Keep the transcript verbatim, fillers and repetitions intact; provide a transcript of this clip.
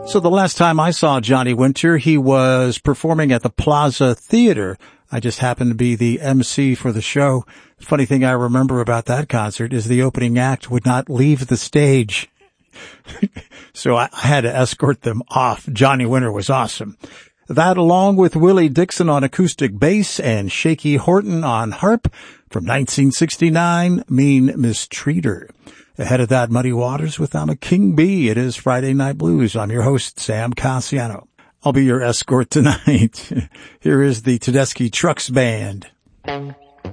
So the last time I saw Johnny Winter, he was performing at the Plaza Theater. I just happened to be the M C for the show. Funny thing I remember about that concert is the opening act would not leave the stage. So I had to escort them off. Johnny Winter was awesome. That, along with Willie Dixon on acoustic bass and Shaky Horton on harp from nineteen sixty-nine, Mean Mistreater. Ahead of that, Muddy Waters with I'm a King Bee. It is Friday Night Blues. I'm your host, Sam Cassiano. I'll be your escort tonight. Here is the Tedeschi Trucks Band.